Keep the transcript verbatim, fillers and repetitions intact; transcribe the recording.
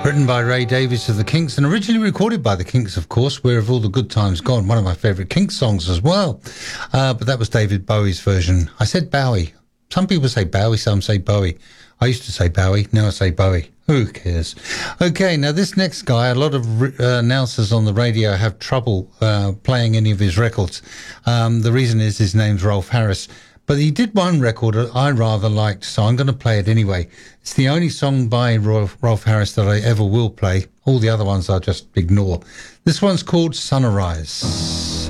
Written by Ray Davies of the Kinks and originally recorded by the Kinks, of course, Where Have All the Good Times Gone? One of my favourite Kinks songs as well. Uh, but that was David Bowie's version. I said Bowie. Some people say Bowie, some say Bowie. I used to say Bowie, now I say Bowie. Who cares? Okay, now this next guy, a lot of uh, announcers on the radio have trouble uh, playing any of his records. Um, the reason is his name's Rolf Harris. But he did one record that I rather liked, so I'm going to play it anyway. It's the only song by Rolf, Rolf Harris that I ever will play. All the other ones I just ignore. This one's called Sunrise.